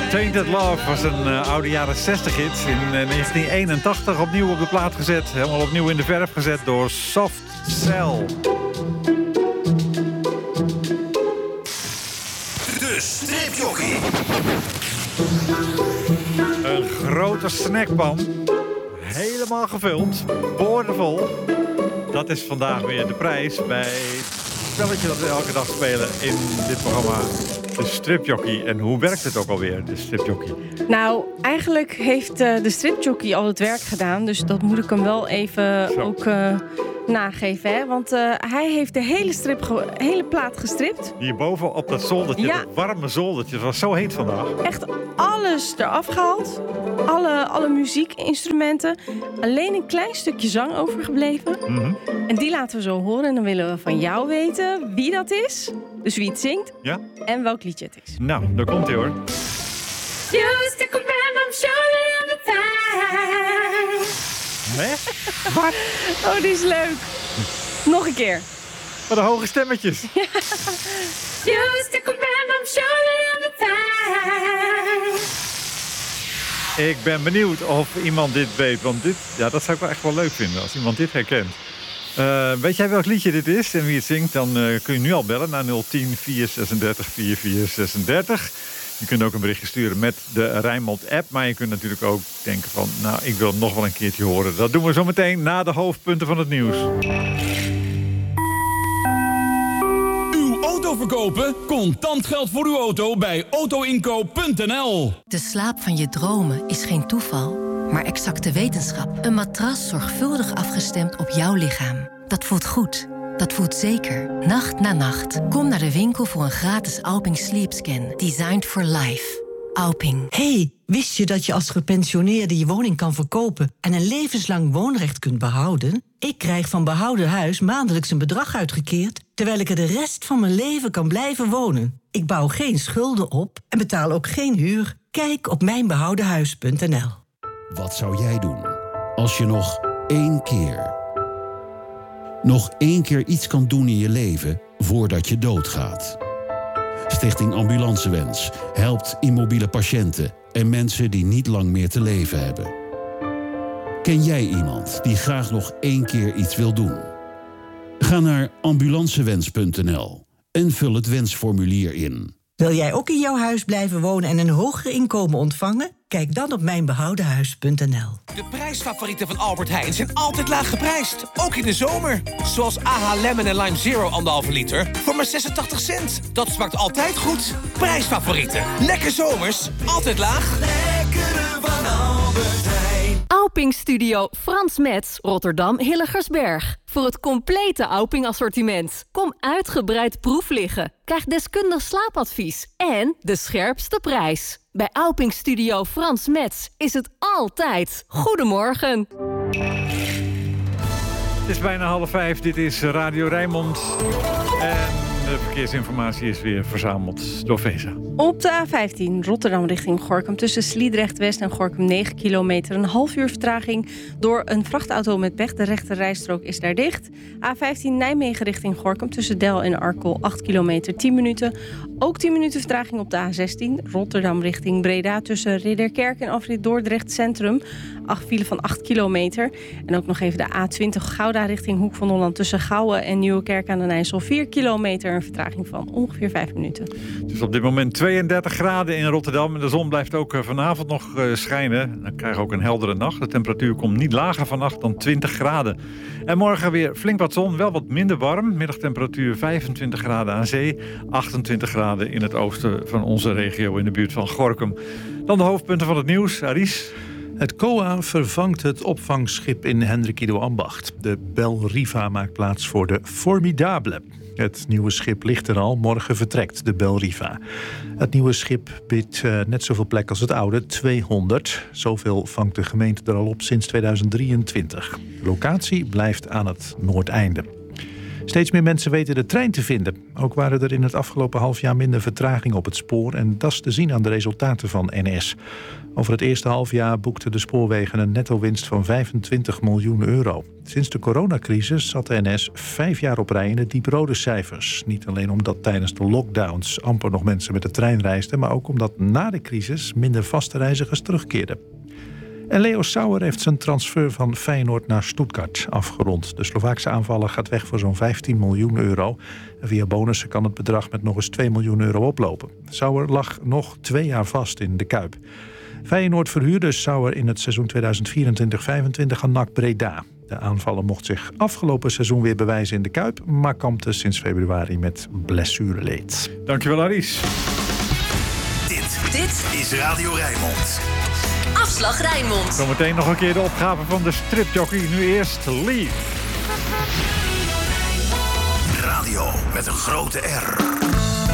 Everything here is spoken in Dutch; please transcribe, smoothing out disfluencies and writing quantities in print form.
Tainted Love was een oude jaren 60 hit. In 1981 opnieuw op de plaat gezet. Helemaal opnieuw in de verf gezet door Soft Cell. De stripjockey. Een grote snackpan. Helemaal gevuld. Boordevol. Dat is vandaag weer de prijs bij het spelletje dat we elke dag spelen in dit programma. De stripjockey. En hoe werkt het ook alweer, de stripjockey? Nou, eigenlijk heeft de stripjockey al het werk gedaan. Dus dat moet ik hem wel even ook nageven. Hè? Want hij heeft de hele plaat gestript. Hierboven op dat zoldertje, dat warme zoldertje. Het was zo heet vandaag. Echt alles eraf gehaald. Alle muziekinstrumenten. Alleen een klein stukje zang overgebleven. Mm-hmm. En die laten we zo horen. En dan willen we van jou weten wie dat is. Dus wie het zingt. Ja. En welk liedje het is. Nou, daar komt hij hoor. You stick around, I'm surely on the time. Hè? Wat? Oh, die is leuk. Nog een keer. Wat een hoge stemmetjes. You stick around, I'm surely on the time. Ik ben benieuwd of iemand dit weet. Want dat zou ik wel echt wel leuk vinden als iemand dit herkent. Weet jij welk liedje dit is en wie het zingt? Dan kun je nu al bellen naar 010 436 4436. Je kunt ook een berichtje sturen met de Rijnmond-app. Maar je kunt natuurlijk ook denken van, nou, ik wil het nog wel een keertje horen. Dat doen we zo meteen na de hoofdpunten van het nieuws. Uw auto verkopen? Contant geld voor uw auto bij autoinkoop.nl. De slaap van je dromen is geen toeval, maar exacte wetenschap. Een matras zorgvuldig afgestemd op jouw lichaam. Dat voelt goed. Dat voelt zeker. Nacht na nacht. Kom naar de winkel voor een gratis Alping Sleep Scan. Designed for life. Alping. Hey, wist je dat je als gepensioneerde je woning kan verkopen en een levenslang woonrecht kunt behouden? Ik krijg van Behouden Huis maandelijks een bedrag uitgekeerd, terwijl ik er de rest van mijn leven kan blijven wonen. Ik bouw geen schulden op en betaal ook geen huur. Kijk op mijnbehoudenhuis.nl. Wat zou jij doen als je nog één keer iets kan doen in je leven voordat je doodgaat? Stichting Ambulancewens helpt immobiele patiënten en mensen die niet lang meer te leven hebben. Ken jij iemand die graag nog 1 keer iets wil doen? Ga naar ambulancewens.nl en vul het wensformulier in. Wil jij ook in jouw huis blijven wonen en een hoger inkomen ontvangen? Kijk dan op mijnbehoudenhuis.nl. De prijsfavorieten van Albert Heijn zijn altijd laag geprijsd. Ook in de zomer. Zoals AH Lemon en Lime Zero 1,5 liter voor maar 86 cent. Dat smaakt altijd goed. Prijsfavorieten. Lekker zomers. Altijd laag. Lekkere van Albert Heijn. Alping Studio Frans Metz, Rotterdam Hilligersberg. Voor het complete Alping-assortiment. Kom uitgebreid proef liggen. Krijg deskundig slaapadvies. En de scherpste prijs. Bij Alping Studio Frans Metz is het altijd. Goedemorgen. Het is bijna 4:30. Dit is Radio Rijnmond. En de verkeersinformatie is weer verzameld door Veza. Op de A15 Rotterdam richting Gorinchem tussen Sliedrecht West en Gorinchem 9 kilometer. Een half uur vertraging door een vrachtauto met pech. De rechter rijstrook is daar dicht. A15 Nijmegen richting Gorinchem tussen Del en Arkel 8 kilometer 10 minuten. Ook 10 minuten vertraging op de A16 Rotterdam richting Breda tussen Ridderkerk en afrit Dordrecht Centrum. File van 8 kilometer. En ook nog even de A20 Gouda richting Hoek van Holland tussen Gouwen en Nieuwekerk aan den IJssel 4 kilometer. Een vertraging van ongeveer 5 minuten. Het is op dit moment 32 graden in Rotterdam. En de zon blijft ook vanavond nog schijnen. Dan krijgen we ook een heldere nacht. De temperatuur komt niet lager vannacht dan 20 graden. En morgen weer flink wat zon, wel wat minder warm. Middagtemperatuur 25 graden aan zee. 28 graden in het oosten van onze regio in de buurt van Gorinchem. Dan de hoofdpunten van het nieuws. Aris. Het COA vervangt het opvangschip in Hendrikido Ambacht. De Bel Riva maakt plaats voor de Formidable. Het nieuwe schip ligt er al, morgen vertrekt de Bel Riva. Het nieuwe schip biedt net zoveel plek als het oude, 200. Zoveel vangt de gemeente er al op sinds 2023. De locatie blijft aan het Noordeinde. Steeds meer mensen weten de trein te vinden. Ook waren er in het afgelopen half jaar minder vertragingen op het spoor. En dat is te zien aan de resultaten van NS. Over het eerste halfjaar boekten de spoorwegen een netto-winst van 25 miljoen euro. Sinds de coronacrisis zat de NS 5 jaar op rij in de dieprode cijfers. Niet alleen omdat tijdens de lockdowns amper nog mensen met de trein reisden, maar ook omdat na de crisis minder vaste reizigers terugkeerden. En Leo Sauer heeft zijn transfer van Feyenoord naar Stuttgart afgerond. De Slovaakse aanvaller gaat weg voor zo'n 15 miljoen euro. En via bonussen kan het bedrag met nog eens 2 miljoen euro oplopen. Sauer lag nog 2 jaar vast in de Kuip. Feyenoord verhuurde Sauer in het seizoen 2024-25 aan NAC Breda. De aanvaller mocht zich afgelopen seizoen weer bewijzen in de Kuip, maar kampte sinds februari met blessureleed. Dankjewel, Aris. Dit is Radio Rijnmond. Afslag Rijnmond. Zometeen nog een keer de opgave van de stripjockey. Nu eerst Leave. Radio met een grote R.